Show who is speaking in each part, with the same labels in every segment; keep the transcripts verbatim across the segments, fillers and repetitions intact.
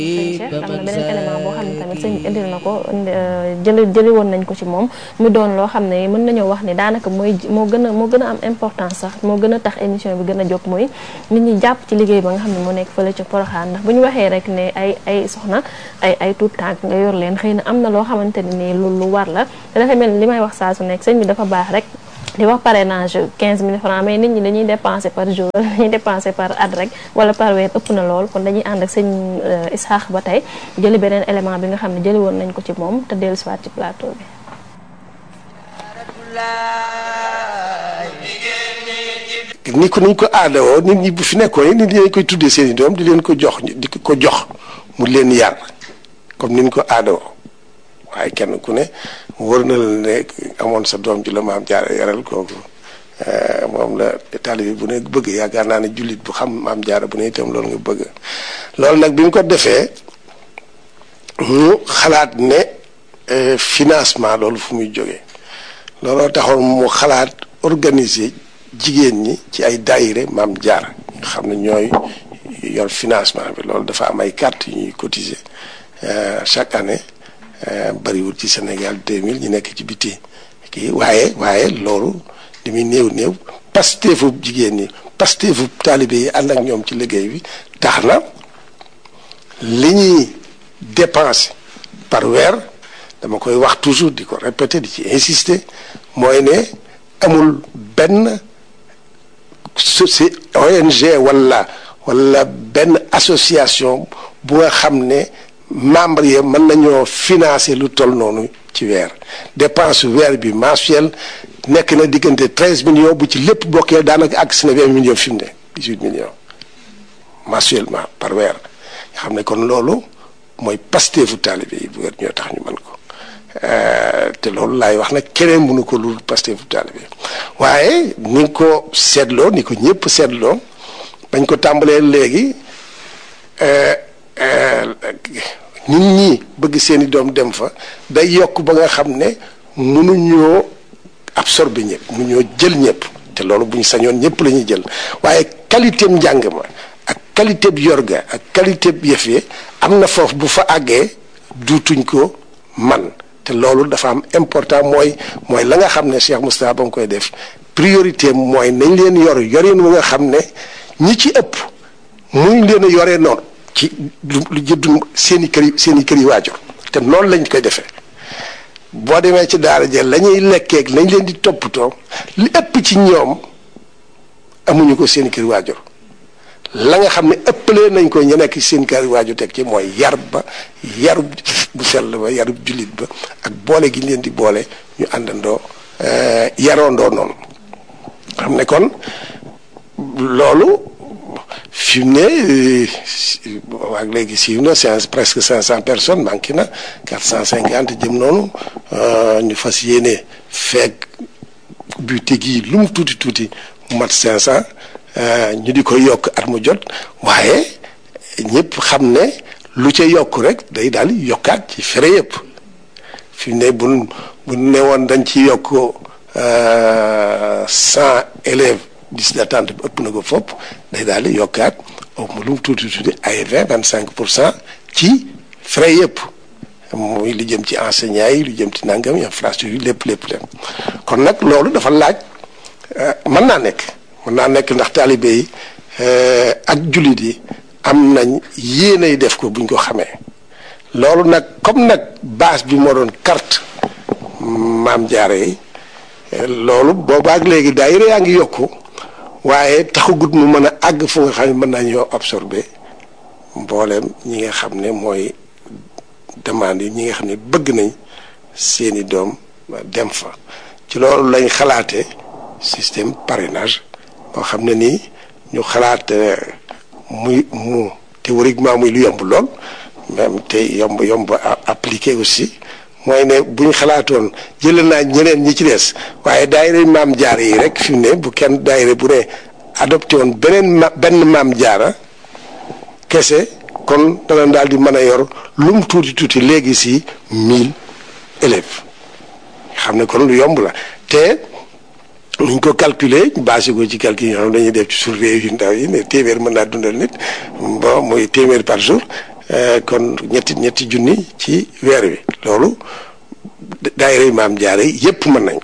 Speaker 1: sëñ Cheikh am na beneen élément boo xam ne tamit sëñ bi indil na ko jëli jëli woon nañ ko ci moom mu doon loo xam ne mën nañoo wax ni daanaka mooy moo gën a moo gën a am importance sax moo gën a tax émission bi gën a jóg mooy nit ñi jàpp ci liggéey ba nga xam ne moo nekk fële ci Porokhane ndax bu ñu waxee rek ne ay ay soxna ay ay tuut tànk nga yor leen xëy na am na loo xamante ne nii lu lu war la te dafa mel ni li may wax saa su nekk sëñ bi dafa baax rek di wax parrainage quinze mille francs mais nit ñi dañuy dépenser par jour dañuy dépenser par at rek wala par weer ëpp na lool kon dañuy ànd ak sëñ Ishaq ba tey jëli beneen élément bi nga xam ne jëli woon nañ ko ci moom te dellu siwaat ci plateau bi.
Speaker 2: ni ko niñ ko aadawoo nit ñi bu fi nekkoon nit ñi dañ koy tuddee seen i doom di leen ko jox di ko jox mu leen yar comme niñ ko aadawoo waaye kenn ku ne wër na la ne amoon sa doom ji la maam jaara yaral kooku moom la taalibe bu ne bëgg yaakaar naa ne jullit bu xam maam jaara bu ne itam loolu nga bëgg loolu nag bi mu ko defee mu xalaat ne financement loolu fu muy jógee looloo taxoon mu xalaat organiser jigéen ñi ci ay daayire maam jaara nga xam ne ñooy yor financement bi loolu dafa am ay carte yu ñuy cotiser chaque année bariwul ci Sénégal deux mille ñu nekk ci biti kii waaye waaye loolu li muy néew néew pasteefu jigéen ñi pasteefu taalibe yi ànd ak ñoom ci liggéey bi tax na li ñuy dépenser par weer dama koy wax toujours di ko répéter di ci insister mooy ne amul benn société O N G wala wala benn association bu nga xam ne membre yi mën nañoo financer lu toll noonu ci weer dépense weer bi mensuel nekk na diggante treize millions bu ci lépp bokkee daanaka ak si na vingt millions fi mu ne dix-huit millions mensuellement par weer nga xam ne kon loolu mooy pasteefu taalibe yi bu weer ñoo tax ñu mën ko te loolu laay wax nag keneen mënu ko lu pasteefu taalibe waaye ni ko seetloo ni ko ñëpp seetloo bañ ko tàmbalee léegi nit ñi bëgg seeni doom dem fa day yokk ba nga xam ne mënuñoo absorber ñëpp mënuñoo jël ñëpp te loolu bu ñu sañoon ñëpp la ñuy jël waaye qualité njàng ma ak qualité bi yorga ak qualité bi yëf yi am na foofu bu fa àggee duutuñ ko man te loolu dafa am important mooy mooy la nga xam ne Cheikh Moustapha ba nga koy def priorité mooy nañ leen yor yorin wu nga xam ne ñi ci ëpp muñ leen a yoree noonu ci lu jëddu seen i kër yi seen i kër yi waajur te noonu lañ koy defee boo demee ci daara ja la ñuy lekkeeg lañ leen di toppatoo li ëpp ci ñoom amuñu ko seen i kër waajur la nga xam ne ëppalee nañ ko ñu nekk seen kër waajur teg ci mooy yar ba yarub bu sell ba yarub jullit ba ak boole gi leen di boole ñu àndandoo yaroondoo noonu xam ne kon loolu fi mu ne waa léegi siiw na c'est presque cinq cent personnes manqué na quatre cent cinquante jëm noonu ñu fas yéene feeg butig yi lu mu tuuti tuuti mu mat cinq cent ñu di ko yokk at mu jot waaye ñëpp xam ne lu ca yokk rek day daal yokkaat ci fere yëpp fi mu ne bu bu ne woon dañ ci yokk cent élèves liste d'attente bi ëpp na ko fopp day daal di yokkaat au moins lu mu tuuti tuuti ay vingt vingt cinq pour cent ci frais yëpp muy lu jëm ci enseignants yi lu jëm ci nangam infrastructure yi lépp lépp lépp kon nag loolu dafa laaj mën naa nekk mën naa nekk ndax taalibe yi ak jullit yi am nañ yéenay def ko buñ ko xamee loolu nag comme nag base bi moo doon carte maam jaare yi loolu boobaak léegi daayira yaa ngi yokku waaye taxagut mu mën a àgg fu nga xam ne mën nañoo absorber mbooleem ñi nga xam ne mooy demande yi ñi nga xam ne bëgg nañ seeni doom dem fa ci loolu lañ xalaate système parrainage boo xam ne nii ñu xalaat muy mu théoriquement muy lu yomb lool même te yomb yomb appliqué aussi mooy ne bu ñu xalaatoon jëlee naa ñeneen ñi ci des waaye daayira maam jaara yi rek fi mu ne bu kenn daayira bu ne adopté woon beneen ma benn maam jaara kese kon dana daal di mën a yor lu mu tuuti tuuti léegi si mille élèves xam ne kon lu yomb la te nuñ ko calculer basé ko ci calcul yi nga xam dañuy def ci suuf réew yu ndaw yi ne téeméer mën naa dundal nit bon mooy téeméer par jour kon ñetti ñetti junni ci weer wi loolu daayira Maam Jaara yépp mën nañ ko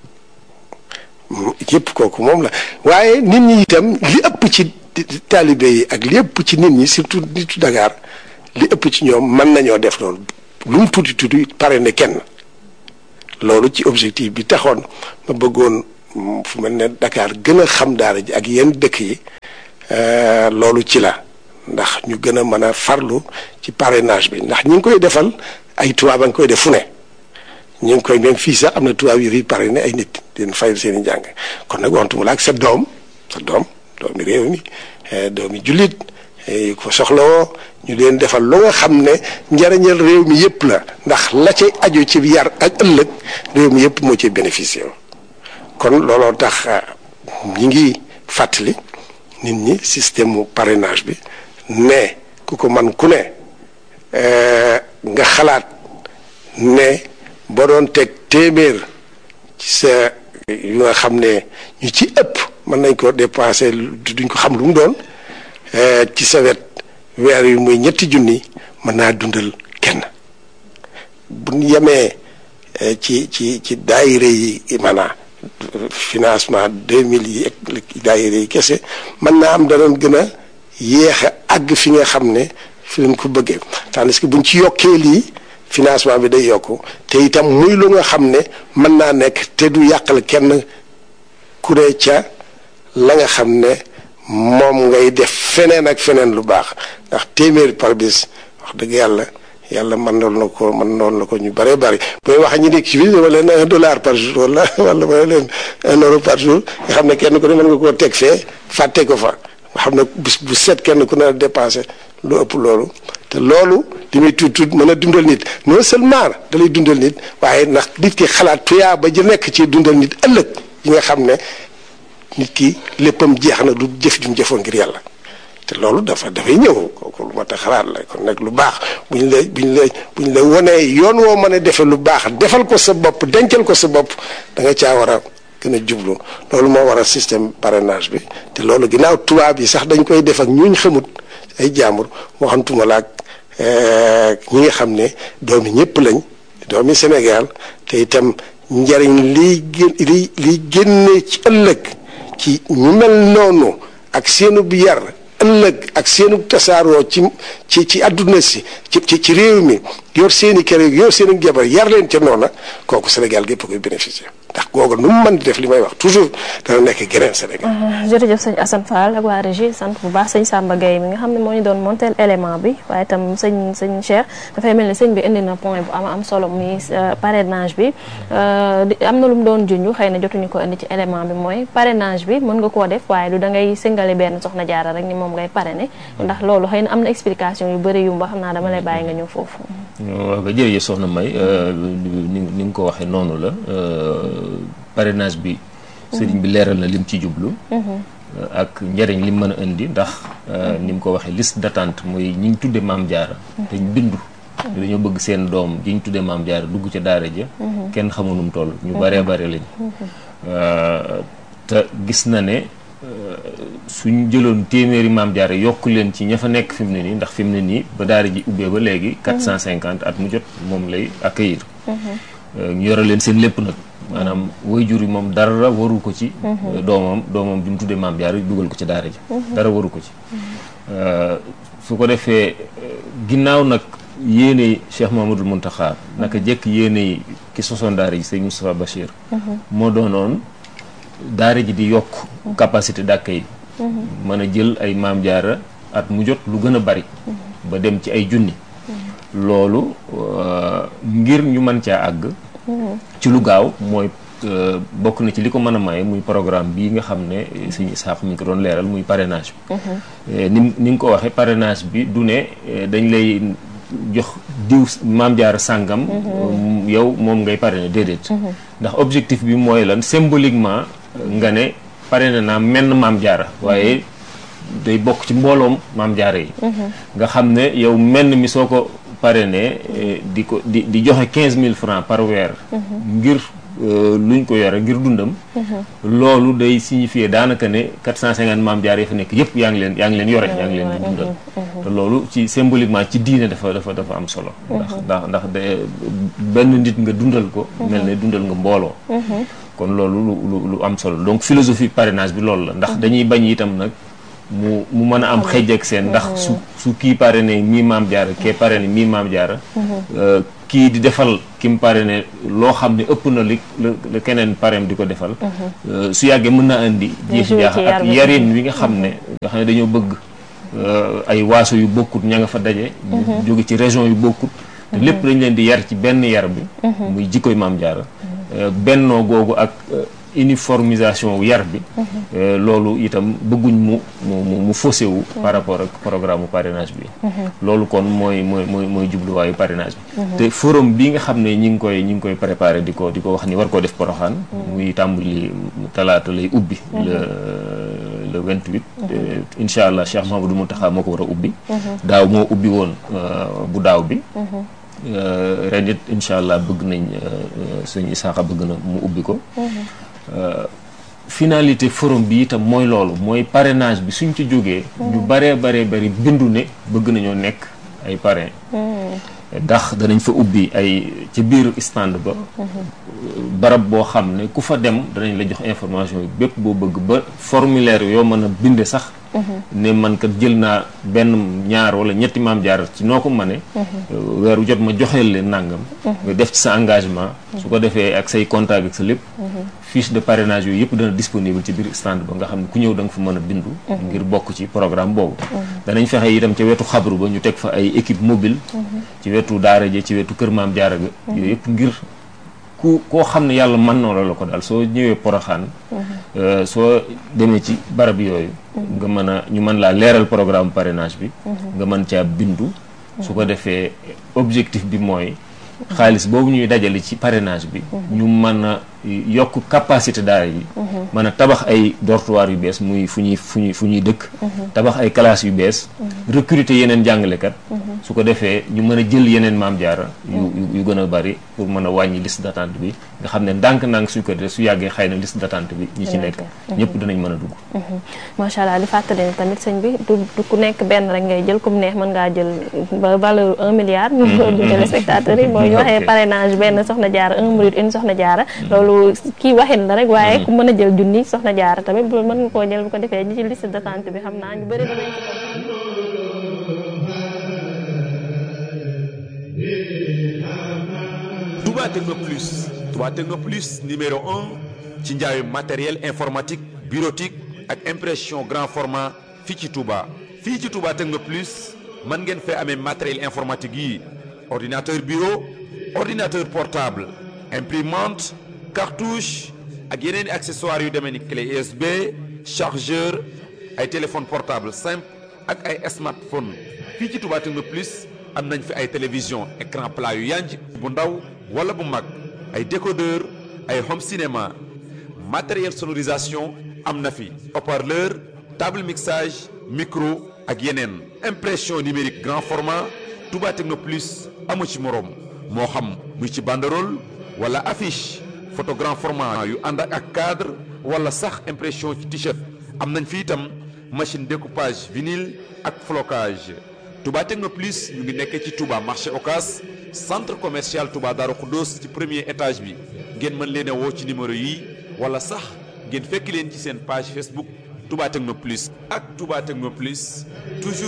Speaker 2: yépp kooku moom la waaye nit ñi itam li ëpp ci taalibe yi ak li ëpp ci nit ñi surtout nitu Dakar li ëpp ci ñoom mën nañoo def loolu lu mu tuuti tuuti pare ne kenn loolu ci objectif bi taxoon ma bëggoon fu mel ne Dakar gën a xam daara ji ak yenn dëkk yi loolu ci la ndax ñu gën a mën a farlu ci parrainage bi ndax ñi ngi koy defal ay tubaab a ngi koy def fu ne ñu ngi koy même fii sax am na tubaab yu fi parrainé ay nit di leen fayal seen i njàng kon nag waxtu la ak sa doom sa doom doomi réew mi doomi jullit yu ko soxlawoo ñu leen defal lu nga xam ne njariñal réew mi yëpp la ndax la cay aju ci yar ak ëllëg réew mi yëpp moo ci bénéficié kon looloo tax ñi ngi fàttali nit ñi système mu parrainage bi ne ku ko man ku ne nga xalaat ne boo doon teg téeméer ci sa yu nga xam ne ñu ci ëpp mën nañ ko dépensé duñ ko xam lu mu doon ci sa wet weer yu muy ñetti junni mën naa dundal kenn buñ yemee ci ci ci daayira yi maanaam financement deux mille yi ak daayira yi kese mën naa am danañ gën a yéex a àgg fi nga xam ne fi lañ ko bëggee tandis que buñ ci yokkee lii financement bi day yokku te itam muy lu nga xam ne mën naa nekk te du yàqal kenn ku ne ca la nga xam ne moom ngay def feneen ak feneen lu baax ndax téeméer par bis wax dëgg yàlla yàlla mën noon na ko mën noon na ko ñu bëree bëri booy wax ñi nekk ci fii dama leen un dollar par jour wala wala ma leen un euro par jour nga xam ne kenn ku ne mën nga koo teg fee fàtte ko fa nga xam ne bis bu set kenn ku ne dépensé lu ëpp loolu te loolu li muy tuut tuut mën a dundal nit non seulement da lay dundal nit waaye ndax nit ki xalaat tuyaa ba ji nekk ci dundal nit ëllëg yi nga xam ne nit ki léppam jeex na du jëf jum jëfoon ngir yàlla te loolu dafa dafay ñëw kooku lu ma ta xalaat la kon nag lu baax buñ la buñ la buñ la wonee yoon woo mën a defee lu baax defal ko sa bopp dencal ko sa bopp da nga caa war a gën a jublu loolu moo war a système parrainage bi te loolu ginnaaw tubaab yi sax dañ koy def ak ñuñ xamut ay jaambur waxantuma la ak ñi nga xam ne doomi ñëpp lañ doomi Sénégal te itam njariñ liy gén li liy génne ci ëllëg ci ñu mel noonu ak seenu bi yar ëllëg ak seenu tasaaroo ci ci ci àdduna si ci ci ci réew mi yor seeni kër yor seeni jabar yar leen ca noona kooku Sénégal gépp koy bénéficier ndax googu nu mu mën di def li may wax toujours dana nekk geneen Sénégal.
Speaker 1: jërëjëf sëñ Assane Fall ak waa régie sant bu baax sëñ Samba Gueye mi nga xam ne moo ñu doon monteel élément bi waaye itam sëñ sëñ Cheikh dafay mel ni sëñ bi indi na point bu am am solo muy parrainage bi am na lu mu doon junj xëy na jotuñu ko indi ci élément bi mooy parrainage bi mën nga koo def waaye du da ngay singale benn soxna jaara rek ni moom ngay parrainer ndax loolu xëy na am na explication yu bëri yu mba xam naa dama lay bàyyi nga ñëw foofu.
Speaker 3: waaw ba jërëjëf soxna May ni ni nga ko waxee noonu la parrainage bi sëriñ bi leeral na lim ci jublu ak njëriñ lim mën a indi ndax ni mu ko waxee liste d'attente muy ñi ñu tudde maam jaara te ñu bindu dañoo bëgg seen doom ji ñu tudde maam jaara dugg ca daara ja kenn xamunum toll ñu baree bare lañ te gis na ne suñ jëloon téeméeri maam jaara yokk leen ci ña fa nekk fi mu ne nii ndax fi mu ne nii ba daara ji ubbee ba léegi quatre cent cinquante at mu jot moom lay accueillir ñu yore leen seen lépp nag maanaam waajur yi moom dara waru ko ci doomam doomam bi mu tuddee maam jaara dugal ko ci daara ji dara waru ko ci su ko defee ginnaaw nag yéene Cheikh Mamadou Mountakha naka jekk yéene ki sosoon daara ji sëñ Moustapha Bachir moo doonoon daara ji di yokk capacité d'accueil mën a jël ay maam jaara at mu jot lu gën a bari ba dem ci ay junni loolu ngir ñu mën caa àgg ci lu gaaw mooy bokk na ci li ko mën a maye muy programme bii nga xam ne suñu Isaax mi ngi ko doon leeral muy parrainage bi ni ni nga ko waxee parrainage bi du ne dañ lay jox diw maam jaara sàngam yow moom ngay parrainer déedéet ndax objectif bi mooy lan symboliquement nga ne parrainé naa menn maam jaara waaye day bokk ci mbooloom maam jaara yi nga xam ne yow menn mi soo ko parrainé di ko di di joxe quinze mille francs par weer ngir luñ ko yore ngir dundam loolu day signifier daanaka ne quatre cent cinquante maam jaara yi fa nekk yëpp yaa ngi leen yaa ngi leen yore yaa ngi leen di dundal te loolu ci symboliquement ci diine dafa dafa dafa am solo. ndax ndax ndax de benn nit nga dundal ko. mel ne dundal nga mbooloo. kon loolu lu lu lu am solo donc philosophie parrainage bi loolu la ndax dañuy bañ itam nag mu mu mën a am xëj ak seen ndax su su kii parrainé mii Maam Jaara kee parrainé mii Maam Jaara kii di defal ki mu parrainé loo xam ne ëpp na li la keneen parrain di ko defal su yàggee mën naa indi jeexi jaaxa ak yarin wi nga xam ne nga xam ne dañoo bëgg ay waaso yu bokkut ña nga fa daje jóge ci région yu bokkut te lépp dañ leen di yar ci benn yar bi muy jikkoy Maam Jaara bennoo googu ak uniformisation yar bi loolu itam bëgguñ mu mu mu faussé wu par rapport ak programme parrainage bi loolu kon mooy mooy mooy mooy jubluwaayu parrainage bi te forum bi nga xam ne ñi ngi koy ñi ngi koy préparé di ko di ko wax ni war koo def Porokhane muy tàmbali talaata lay ubbi le le vingt-huit incha allah Cheikh Mouhamadou Mountakha moo ko war a ubbi daaw moo ubbi woon bu daaw bi ren it incha allah bëgg nañ sëñ Isaaxa bëgg na mu ubbi ko finalité forum bi itam mooy loolu mooy parrainage bi suñ ci jógee ñu baree baree bari bindu ne bëgg nañoo nekk ay parrain ndax danañ fa ubbi ay ci biir stand ba barab boo xam ne ku fa dem danañ la jox information yi bépp boo bëgg ba formulaire yoo mën a binde sax ne man kat jël naa benn ñaar wala ñetti Maam Jaara ci noo ko mane weeru jot ma joxeel leen nàngam nga def ci sa engagement su ko defee ak say contact ak sa lépp fiche de parrainage yooyu yëpp dana disponible ci biir stand ba nga xam ne ku ñëw da nga fa mën a bindu ngir bokk ci programme boobu danañ fexe itam ca wetu xabru ba ñu teg fa ay équipe mobile ci wetu daara ji ci wetu kër Maam Jaara ga yooyu yëpp ngir ku koo xam ne yàlla mën na la ko daal soo ñëwee Porokhane soo demee ci barab yooyu nga mën a ñu mën laa leeral programme parrainage bi nga mën caa bindu su ko defee objectif bi mooy xaalis boobu ñuy dajale ci parrainage bi ñu mën a yokk capacité daara yi mën a tabax ay dortoir yu bees muy fu ñuy fu ñuy fu ñuy dëkk tabax ay classes yu bees recruter yeneen jàngalekat su ko defee ñu mën a jël yeneen Maam Jaara yu yu gën a bari pour mën a wàññi liste d'attente bi nga xam ne ndànk-ndànk suñ ko defee su yàggee xëy na liste d'attente bi ñi ci nekk ñëpp dinañ mën a dugg
Speaker 1: macha allah di fàttali ne tamit sëñ bi du du ku nekk benn rek ngay jël comme neex mën ngaa jël ba valeur un milliard ñu du téléspectateurs yi mooy ñu waxee parrainage benn Soxna Jaara un minute une Soxna Jaara loolu kii waxin la rek waaye ku mën a jël junni Soxna Jaara tamit bu mën nga koo jël bu ko defee ñi ci liste d'attente bi xam naa ñu bëri danañ ci
Speaker 4: Touba Techno Plus Touba Techno Plus numéro un ci njaayu matériel informatique bureautique ak impression grand format fii ci Touba fii ci Touba Techno Plus mën ngeen fee amee matériel informatique yi ordinateur bureau ordinateur portable imprimante cartouche ak yeneen i accessoires yu demee ni clé U S B chargeur ay téléphone portable simple ak ay smartphone fii ci Touba Techno Plus am nañ fi ay télévision écran plat yu yanj bu ndaw wala bu mag ay décodeur ay home cinéma matériel sonorisation am na fi haut-parleur table mixage micro ak yeneen impression numérique grand format Touba Techno Plus amu ci moroom moo xam muy ci banderole wala affiche photo grand format yu ànd ak cadre wala sax impression ci t-shirt am nañ fi itam machine découpage vinyle ak flocage Touba Techno Plus ñu ngi nekkee ci Touba marché Ocass centre commercial Touba Darou Khoudoss ci premier étage bi ngeen mën leen a woo ci numéro yi wala sax ngeen fekk leen ci seen page Facebook Touba Techno Plus ak Touba Techno Plus toujours